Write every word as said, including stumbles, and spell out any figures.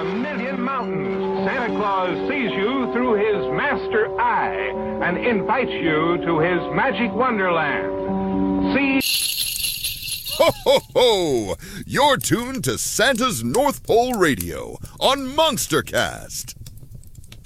a million mountains, Santa Claus sees you through his master eye and invites you to his magic wonderland. See... Ho, ho, ho! You're tuned to Santa's North Pole Radio on Monstercast.